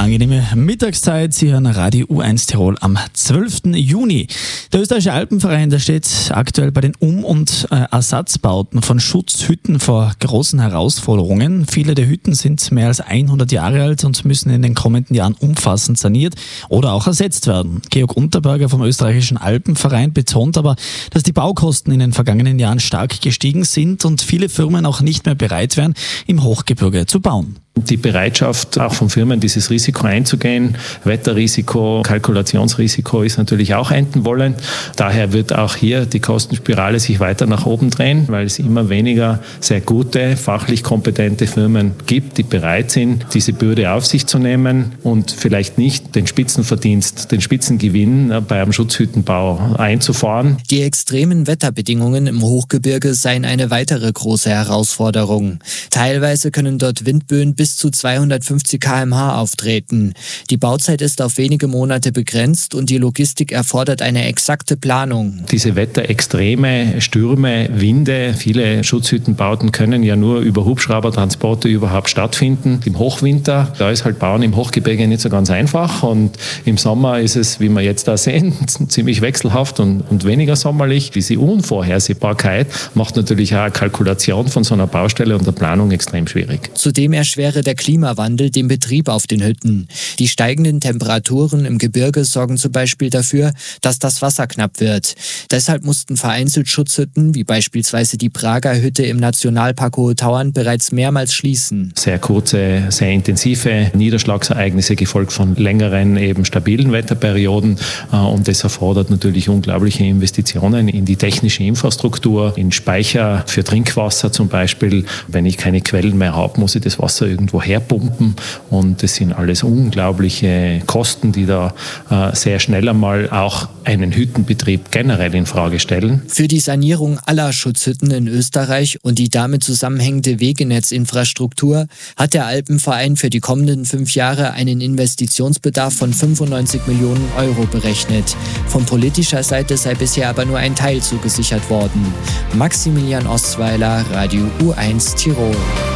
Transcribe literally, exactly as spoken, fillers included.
angenehme Mittagszeit. Sie hören Radio U eins Tirol am zwölften Juni. Der österreichische Alpenverein, der steht aktuell bei den Um- und äh, Ersatzbauten von Schutzhütten vor großen Herausforderungen. Viele der Hütten sind mehr als hundert Jahre alt und müssen in den kommenden Jahren umfassend saniert oder auch ersetzt werden. Georg Unterberger vom österreichischen Alpenverein betont aber, dass die Baukosten in den vergangenen Jahren stark gestiegen sind und viele Firmen auch nicht mehr bereit wären, im Hochgebirge zu bauen. Die Bereitschaft auch von Firmen, dieses Risiko einzugehen, Wetterrisiko, Kalkulationsrisiko ist natürlich auch enden wollen. Daher wird auch hier die Kostenspirale sich weiter nach oben drehen, weil es immer weniger sehr gute, fachlich kompetente Firmen gibt, die bereit sind, diese Bürde auf sich zu nehmen und vielleicht nicht den Spitzenverdienst, den Spitzengewinn bei einem Schutzhüttenbau einzufahren. Die extremen Wetterbedingungen im Hochgebirge seien eine weitere große Herausforderung. Teilweise können dort Windböen bis zu zweihundertfünfzig Kilometer pro Stunde auftreten. Die Bauzeit ist auf wenige Monate begrenzt und die Logistik erfordert eine exakte Planung. Diese Wetterextreme, Stürme, Winde, viele Schutzhüttenbauten können ja nur über Hubschraubertransporte überhaupt stattfinden. Im Hochwinter, da ist halt Bauen im Hochgebirge nicht so ganz einfach und im Sommer ist es, wie wir jetzt da sehen, ziemlich wechselhaft und, und weniger sommerlich. Diese Unvorhersehbarkeit macht natürlich auch eine Kalkulation von so einer Baustelle und der Planung extrem schwierig. Zudem erschwere der Klimawandel den Betrieb auf den Hütten. Die steigenden Temperaturen im Gebirge sorgen zum Beispiel dafür, dass das Wasser knapp wird. Deshalb mussten vereinzelt Schutzhütten, wie beispielsweise die Prager Hütte im Nationalpark Hohe Tauern, bereits mehrmals schließen. Sehr kurze, sehr intensive Niederschlagsereignisse, gefolgt von längeren, eben stabilen Wetterperioden. Und das erfordert natürlich unglaubliche Investitionen in die technische Infrastruktur, in Speicher für Trinkwasser zum Beispiel. Wenn ich keine Quellen mehr habe, muss ich das Wasser irgendwo herpumpen und das sind alles unglaubliche Kosten, die da äh, sehr schnell einmal auch einen Hüttenbetrieb generell in Frage stellen. Für die Sanierung aller Schutzhütten in Österreich und die damit zusammenhängende Wegenetzinfrastruktur hat der Alpenverein für die kommenden fünf Jahre einen Investitionsbedarf von fünfundneunzig Millionen Euro berechnet. Von politischer Seite sei bisher aber nur ein Teil zugesichert worden. Maximilian Ostweiler, Radio U eins Tirol.